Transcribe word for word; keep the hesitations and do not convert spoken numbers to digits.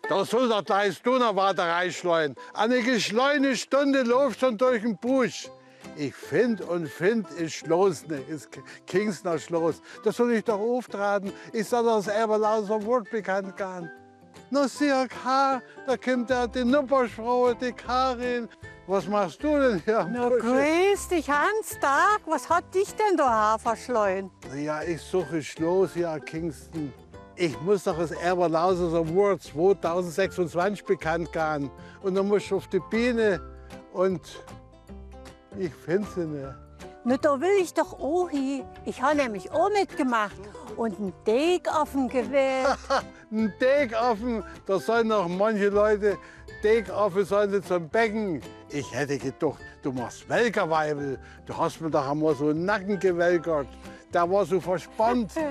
Da soll der gleich Donauwarte reinschleuen. Eine geschleune Stunde läuft schon durch den Busch. Ich find und find ist Schloss, ne, ist Kingsner Schloss. Da soll ich doch auftraten. Ich soll das Eberlauser Wort bekannt gehen. Na, sieh, K, da kommt ja die Nuppersfrau, die Karin. Was machst du denn hier? Na, grüß dich, Hans, Tag. Was hat dich denn da verschleuen? Ja, ich suche Schloss hier in Kingston. Ich muss doch das Eberlauser Award zweitausendsechsundzwanzig bekannt gehen. Und dann muss ich auf die Biene und ich finde sie nicht. Na, da will ich doch auch hin. Ich habe nämlich auch mitgemacht. Und einen Deekaffen gewählt. Ein Deekaffen, da sollen noch manche Leute Deekaffen sollen sie zum Becken. Ich hätte gedacht, du machst Welkerweibel. Du hast mir doch einmal so einen Nacken gewelkert. Der war so verspannt.